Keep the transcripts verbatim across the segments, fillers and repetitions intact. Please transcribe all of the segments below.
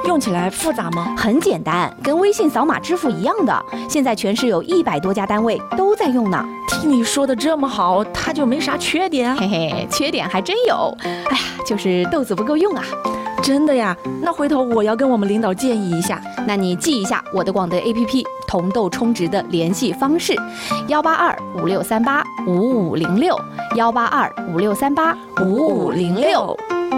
用起来复杂吗？ 很简单，跟微信扫码支付一样的。现在全市有一百多家单位都在用呢。 听你说的这么好，它就没啥缺点啊？ 嘿嘿，缺点还真有。哎呀，就是豆子不够用啊。 真的呀？那回头我要跟我们领导建议一下。 那你记一下我的广德 A P P 同豆充值的联系方式：幺八二五六三八五五零六，幺八二五六三八五五零六。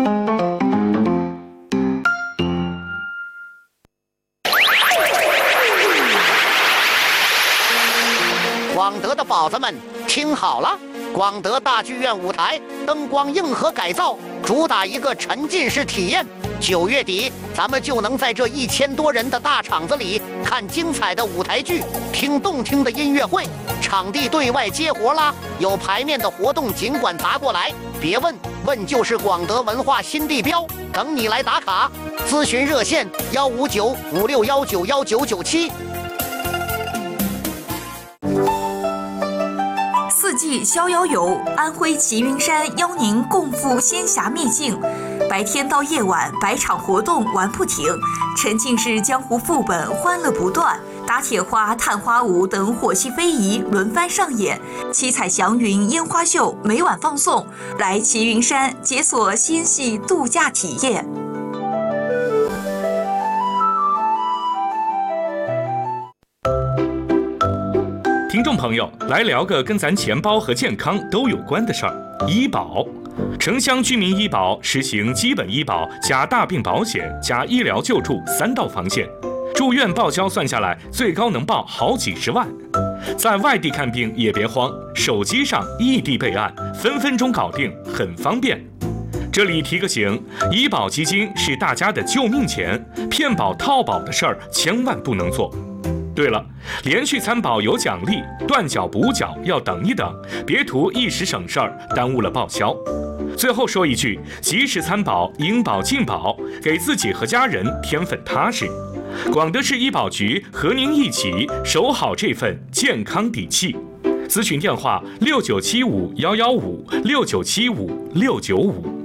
广德的宝子们，听好了！广德大剧院舞台灯光硬核改造，主打一个沉浸式体验。九月底，咱们就能在这一千多人的大场子里看精彩的舞台剧，听动听的音乐会。场地对外接活啦，有排面的活动尽管砸过来，别问，问就是广德文化新地标，等你来打卡。咨询热线：幺五九五六幺九幺九九七。 四季逍遥游，安徽齐云山邀您共赴仙侠秘境。白天到夜晚，百场活动玩不停，沉浸式江湖副本欢乐不断，打铁花、探花舞等火系非遗轮番上演，七彩祥云烟花秀每晚放送。来齐云山解锁仙系度假体验。 听众朋友，来聊个跟咱钱包和健康都有关的事儿——医保。城乡居民医保实行基本医保加大病保险加医疗救助三道防线，住院报销算下来最高能报好几十万。在外地看病也别慌，手机上异地备案，分分钟搞定，很方便。这里提个醒，医保基金是大家的救命钱，骗保套保的事儿千万不能做。对了，连续参保有奖励，断缴补缴要等一等，别图一时省事儿，耽误了报销。最后说一句，及时参保，应保尽保，给自己和家人添份踏实。广德市医保局和您一起守好这份健康底气。咨询电话：六九七五幺幺五六九七五六九五。